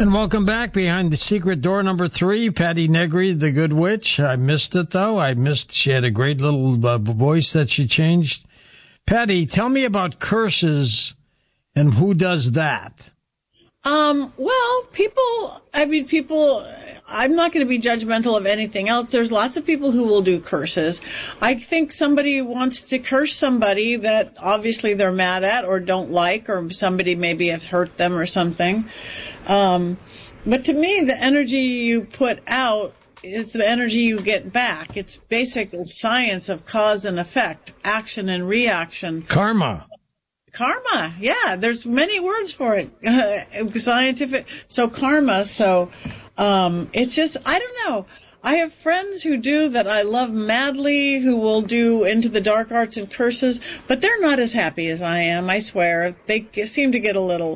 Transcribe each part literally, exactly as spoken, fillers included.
And welcome back behind the secret door number three, Patti Negri, the Good Witch. I missed it, though. I missed she had a great little uh, voice that she changed. Patti, tell me about curses and who does that. Um, well, people, I mean, people, I'm not going to be judgmental of anything else. There's lots of people who will do curses. I think somebody wants to curse somebody that obviously they're mad at or don't like, or somebody maybe has hurt them or something. Um, but to me, the energy you put out is the energy you get back. It's basic science of cause and effect, action and reaction. Karma. Karma, yeah, there's many words for it, uh, scientific, so karma, so um, it's just, I don't know, I have friends who do that I love madly, who will do into the dark arts and curses, but they're not as happy as I am, I swear. They seem to get a little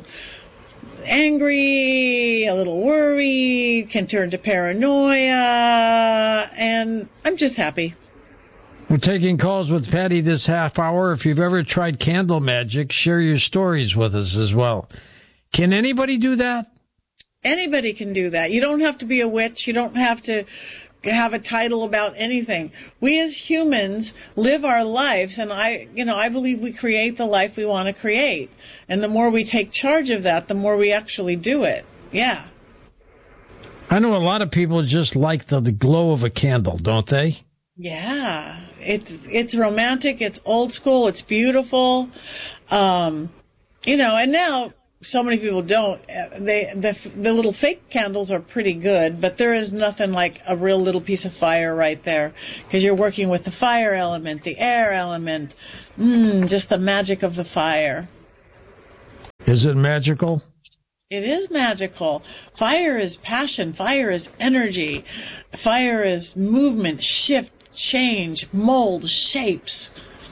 angry, a little worried, can turn to paranoia, and I'm just happy. We're taking calls with Patti this half hour. If you've ever tried candle magic, share your stories with us as well. Can anybody do that? Anybody can do that. You don't have to be a witch. You don't have to have a title about anything. We as humans live our lives, and I, you know, I believe we create the life we want to create. And the more we take charge of that, the more we actually do it. Yeah. I know a lot of people just like the, the glow of a candle, don't they? Yeah, it's it's romantic, it's old school, it's beautiful, um, you know. And now so many people don't. They the the little fake candles are pretty good, but there is nothing like a real little piece of fire right there, because you're working with the fire element, the air element, mm, just the magic of the fire. Is it magical? It is magical. Fire is passion. Fire is energy. Fire is movement, shift, change, mold, shapes.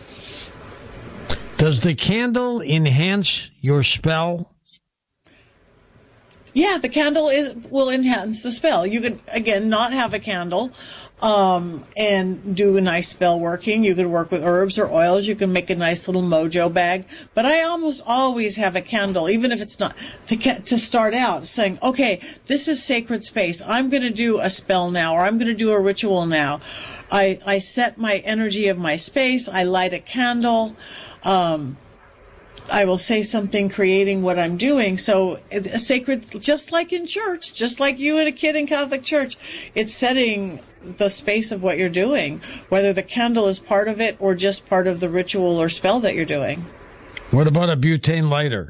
Does the candle enhance your spell? Yeah, the candle is will enhance the spell. You could, again, not have a candle um, and do a nice spell working. You could work with herbs or oils. You can make a nice little mojo bag. But I almost always have a candle, even if it's not, to, to start out, saying, okay, this is sacred space. I'm going to do a spell now, or I'm going to do a ritual now. I, I set my energy of my space. I light a candle. Um, I will say something creating what I'm doing. So a sacred, just like in church, just like you and a kid in Catholic church, it's setting the space of what you're doing, whether the candle is part of it or just part of the ritual or spell that you're doing. What about a butane lighter?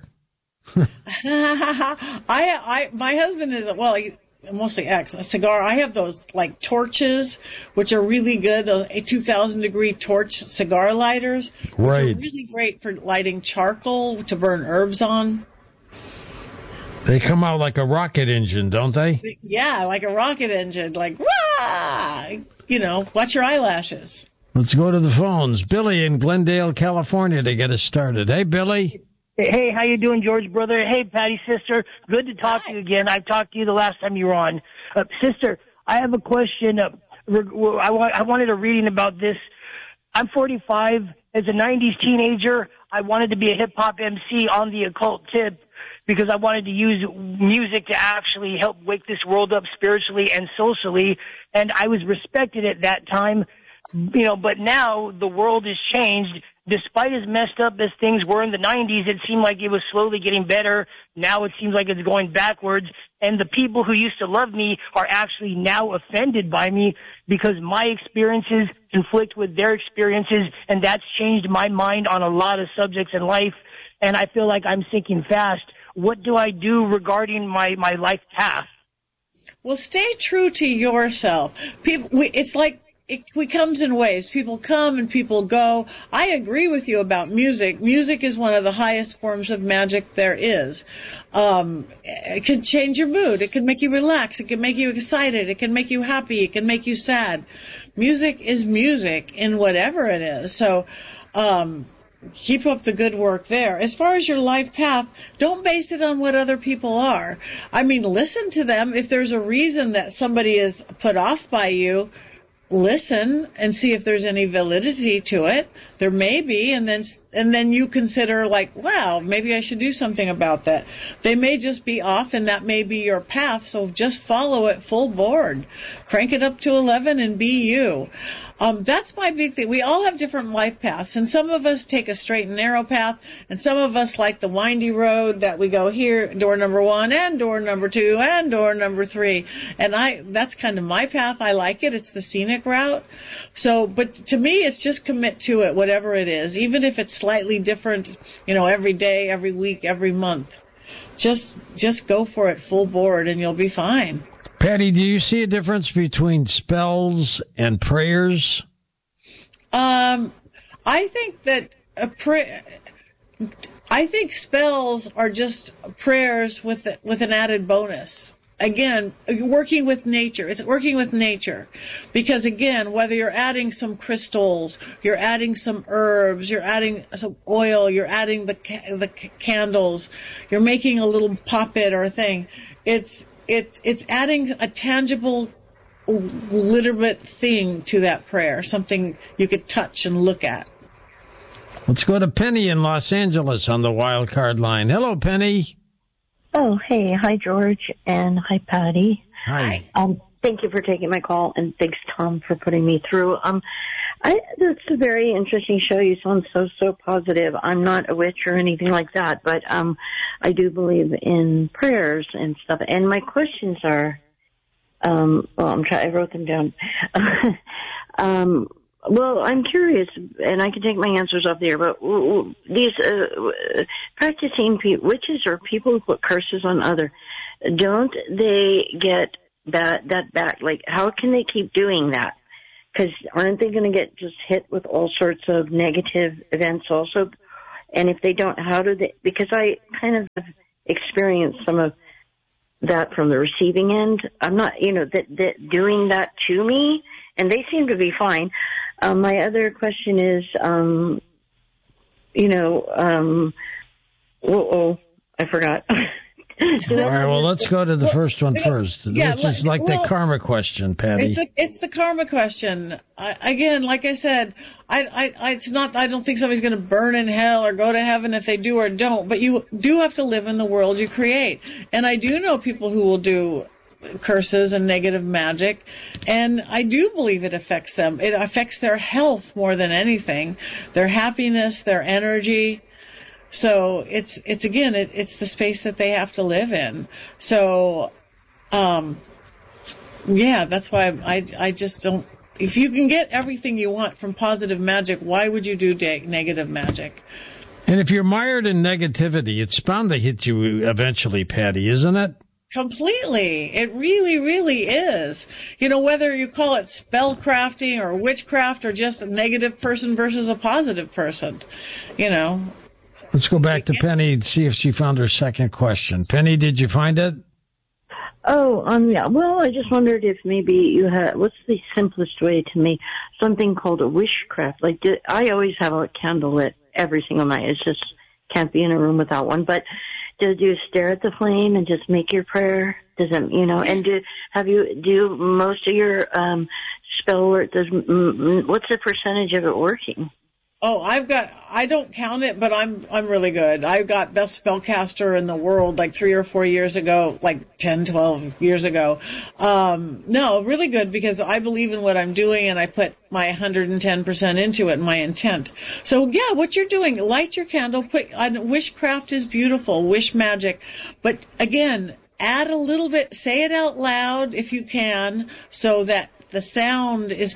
I, I, my husband is, well, he, mostly X, a cigar. I have those like torches, which are really good, those two thousand degree torch cigar lighters, which right. are really great for lighting charcoal to burn herbs on. They come out like a rocket engine, don't they? Yeah, like a rocket engine, like, rah! You know, watch your eyelashes. Let's go to the phones. Billy in Glendale, California, to get us started. Hey, Billy. Hey, how you doing, George, brother? Hey, Patti, sister. Good to talk Hi. to you again. I talked to you the last time you were on. Uh, sister, I have a question. Uh, I, wa- I wanted a reading about this. I'm forty-five. As a nineties teenager, I wanted to be a hip-hop M C on the occult tip because I wanted to use music to actually help wake this world up spiritually and socially, and I was respected at that time. You know, but now the world has changed. Despite as messed up as things were in the nineties, it seemed like it was slowly getting better. Now it seems like it's going backwards. And the people who used to love me are actually now offended by me because my experiences conflict with their experiences, and that's changed my mind on a lot of subjects in life. And I feel like I'm sinking fast. What do I do regarding my, my life path? Well, stay true to yourself. People, we, it's like, It, it comes in waves. People come and people go. I agree with you about music. Music is one of the highest forms of magic there is. Um, it can change your mood. It can make you relax. It can make you excited. It can make you happy. It can make you sad. Music is music in whatever it is. So um, keep up the good work there. As far as your life path, don't base it on what other people are. I mean, listen to them. If there's a reason that somebody is put off by you, listen and see if there's any validity to it. There may be, and then and then you consider like, wow, maybe I should do something about that. They may just be off, and that may be your path, so just follow it full board. Crank it up to eleven and be you. Um, that's my big thing. We all have different life paths, and some of us take a straight and narrow path, and some of us like the windy road that we go here, door number one, and door number two, and door number three. And I, that's kind of my path. I like it. It's the scenic route. So, but to me, it's just commit to it, whatever it is, even if it's slightly different, you know, every day, every week, every month. Just, just go for it full board, and you'll be fine. Patty, do you see a difference between spells and prayers? Um, I think that a prayer, I think spells are just prayers with with an added bonus. Again, working with nature. It's working with nature. Because again, whether you're adding some crystals, you're adding some herbs, you're adding some oil, you're adding the the candles, you're making a little puppet or a thing, it's It's it's adding a tangible, legitimate thing to that prayer, something you could touch and look at. Let's go to Penny in Los Angeles on the wild card line. Hello, Penny. Oh, hey. Hi, George, and hi, Patty. Hi. Um, thank you for taking my call, and thanks, Tom, for putting me through. Um, I, it's a very interesting show. You sound so, so positive. I'm not a witch or anything like that, but um, I do believe in prayers and stuff. And my questions are, um, well, I'm try- I wrote them down. um, well, I'm curious, and I can take my answers off the air, but these uh, practicing pe- witches or people who put curses on other, don't they get that, that back? Like, how can they keep doing that? Because aren't they going to get just hit with all sorts of negative events also? And if they don't, how do they? Because I kind of have experienced some of that from the receiving end. I'm not, you know, that, that doing that to me, and they seem to be fine. Um, my other question is, um, you know, um, oh, I forgot. All right, well, let's go to the first one first. Yeah, this is like well, the karma question, Patty. It's, a, it's the karma question. I, again, like I said, I, I, I, it's not. I don't think somebody's going to burn in hell or go to heaven if they do or don't. But you do have to live in the world you create. And I do know people who will do curses and negative magic, and I do believe it affects them. It affects their health more than anything, their happiness, their energy. So it's it's again it, it's the space that they have to live in. So, um, yeah, that's why I I just don't. If you can get everything you want from positive magic, why would you do de- negative magic? And if you're mired in negativity, it's bound to hit you eventually, Patty, isn't it? Completely. It really, really is. You know, whether you call it spell crafting or witchcraft or just a negative person versus a positive person, you know. Let's go back to Penny and see if she found her second question. Penny, did you find it? Oh, um, yeah. Well, I just wondered if maybe you had, what's the simplest way to make something called a wishcraft? Like, do, I always have a candle lit every single night. It's just, can't be in a room without one. But do you stare at the flame and just make your prayer? Does it, you know, and do, have you, do most of your, um, spell work, does, what's the percentage of it working? Oh, I've got, I don't count it, but I'm, I'm really good. I got best spellcaster in the world like three or four years ago, like ten, twelve years ago. Um, no, really good because I believe in what I'm doing and I put my one hundred ten percent into it, my intent. So yeah, what you're doing, light your candle, put, uh, wishcraft is beautiful, wish magic. But again, add a little bit, say it out loud if you can so that the sound is